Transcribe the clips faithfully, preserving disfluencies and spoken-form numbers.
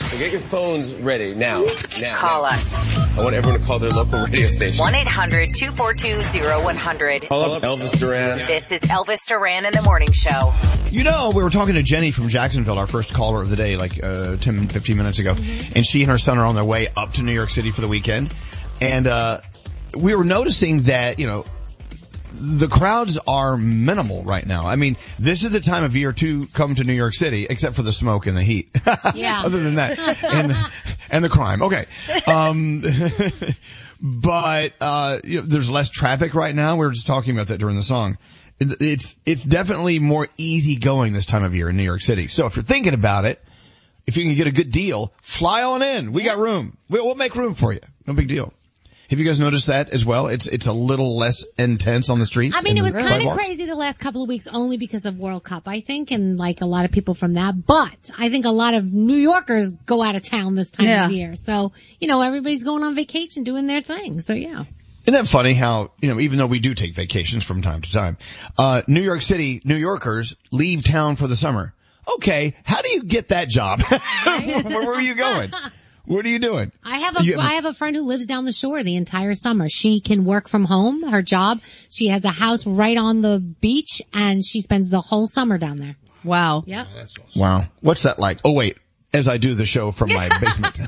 So get your phones ready now. Now. Call now. us. I want everyone to call their local radio station. one eight hundred two four two zero one zero zero. Call up Elvis Duran. This is Elvis Duran in the Morning Show. You know, we were talking to Jenny from Jacksonville, our first caller of the day, like uh ten, fifteen minutes ago. Mm-hmm. And she and her son are on their way up to New York City for the weekend. And uh we were noticing that, you know, the crowds are minimal right now. I mean, this is the time of year to come to New York City, except for the smoke and the heat. Yeah. Other than that, and the, and the crime. Okay. Um, but uh, you know, there's less traffic right now. We were just talking about that during the song. It, it's it's definitely more easygoing this time of year in New York City. So if you're thinking about it, if you can get a good deal, fly on in. We got room. We'll, we'll make room for you. No big deal. Have you guys noticed that as well? It's it's a little less intense on the streets. I mean, it was kind of sidewalks. crazy the last couple of weeks only because of World Cup, I think, and like a lot of people from that. But I think a lot of New Yorkers go out of town this time Yeah. of year. So, you know, everybody's going on vacation doing their thing. So, yeah. Isn't that funny how, you know, even though we do take vacations from time to time, uh, New York City, New Yorkers leave town for the summer. Okay, how do you get that job? where, where are you going? What are you doing? I have a, You have a- I have a friend who lives down the shore the entire summer. She can work from home, her job. She has a house right on the beach and she spends the whole summer down there. Wow. Yep. Wow. What's that like? Oh wait, as I do the show from my basement.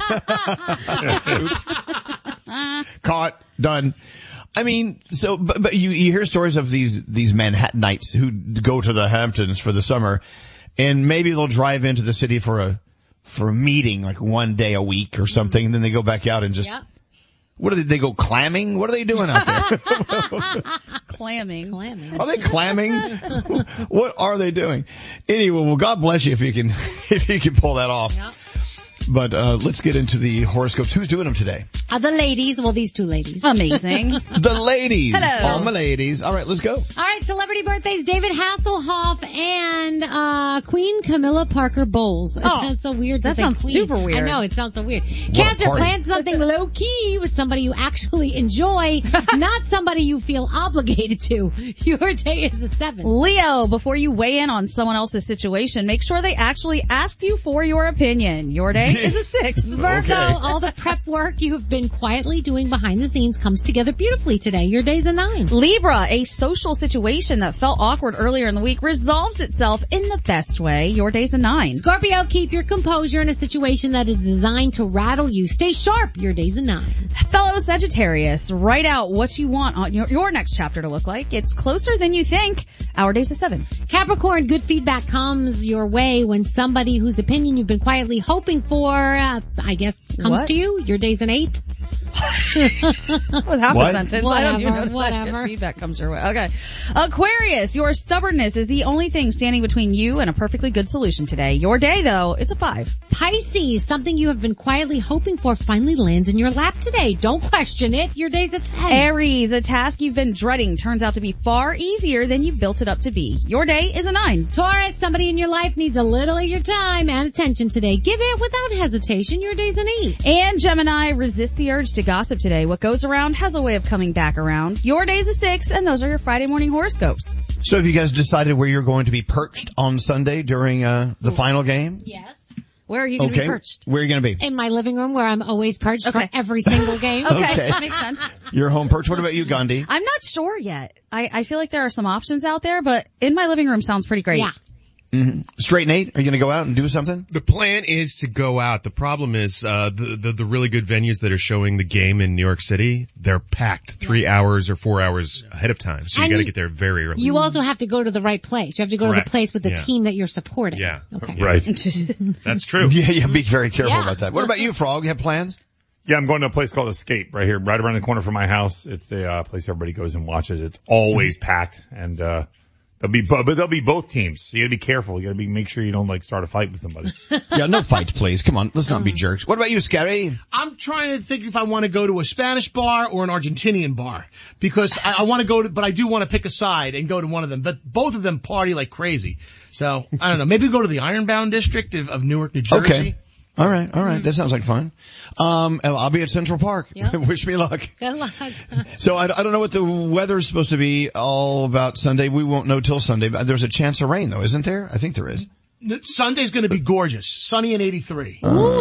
Oops. Caught. Done. I mean, so, but, but you, you hear stories of these, these Manhattanites who go to the Hamptons for the summer and maybe they'll drive into the city for a, for a meeting like one day a week or something and then they go back out and just, Yep. what are they, they go clamming? What are they doing out there? Clamming. Clamming. Are they clamming? What are they doing? Anyway, well, God bless you if you can, if you can pull that off. Yep. But, uh, let's get into the horoscopes. Who's doing them today? Uh, the ladies, well, these two ladies. Amazing. The ladies. Hello. All my ladies. All right, let's go. All right, celebrity birthdays, David Hasselhoff and, uh, Queen Camilla Parker Bowles. It Oh, sounds so weird to that say sounds queen. super weird. I know, it sounds so weird. a Cancer, party. plan something low-key with somebody you actually enjoy, not somebody you feel obligated to. Your day is the seventh. Leo, before you weigh in on someone else's situation, make sure they actually asked you for your opinion. Your day is a six. Virgo, Okay. all the prep work you have been quietly doing behind the scenes comes together beautifully today. Your day's a nine. Libra, a social situation that felt awkward earlier in the week resolves itself in the best way. Your day's a nine. Scorpio, keep your composure in a situation that is designed to rattle you. Stay sharp. Your day's a nine. Fellow Sagittarius, write out what you want on your, your next chapter to look like. It's closer than you think. Our day's a seven. Capricorn, good feedback comes your way when somebody whose opinion you've been quietly hoping for, uh, I guess, comes What? to you. Your day's an eight. That was half What? a sentence. I don't even know Whatever, what that whatever. feedback comes your way. Okay. Aquarius, your stubbornness is the only thing standing between you and a perfectly good solution today. Your day though, it's a five. Pisces, something you have been quietly hoping for finally lands in your lap today. Don't question it. Your day's a ten. Aries, a task you've been dreading turns out to be far easier than you built it up to be. Your day is a nine. Taurus, somebody in your life needs a little of your time and attention today. Give it without hesitation. Your day's an eight. And Gemini, resist the urge to gossip today. What goes around has a way of coming back around. Your day's a six, and those are your Friday morning horoscopes. So have you guys decided where you're going to be perched on Sunday during, uh, the final game? Yes. Where are you going to Okay. be perched? Where are you going to be? In my living room where I'm always perched Okay. for every single game. Okay, Okay. makes sense. Your home perch. What about you, Gandhi? I'm not sure yet. I, I feel like there are some options out there, but in my living room sounds pretty great. Yeah. Mm-hmm. Straight Nate, are you going to go out and do something? The plan is to go out. The problem is, uh, the, the, the really good venues that are showing the game in New York City, they're packed three hours or four hours ahead of time. So you And gotta you- get there very early. You also have to go to the right place. You have to go to Correct. the place with the Yeah. team that you're supporting. Yeah. Okay. Right. That's true. Yeah, yeah, be very careful Yeah. about that. What about you, Frog? You have plans? Yeah, I'm going to a place called Escape right here, right around the corner from my house. It's a uh, place everybody goes and watches. It's always packed, and uh there'll be, bo- but there'll be both teams. So you gotta be careful. You gotta be make sure you don't like start a fight with somebody. Yeah, no fights, please. Come on, let's not be jerks. What about you, Scary? I'm trying to think if I want to go to a Spanish bar or an Argentinian bar because I, I want to go to, but I do want to pick a side and go to one of them. But both of them party like crazy. So I don't know. Maybe go to the Ironbound district of, of Newark, New Jersey. Okay. All right, all right. That sounds like fun. Um, I'll be at Central Park. Yep. Wish me luck. Good luck. So I, I don't know what the weather's supposed to be all about Sunday. We won't know till Sunday. But there's a chance of rain, though, isn't there? I think there is. Sunday's going to be gorgeous. Sunny and eighty-three. Uh,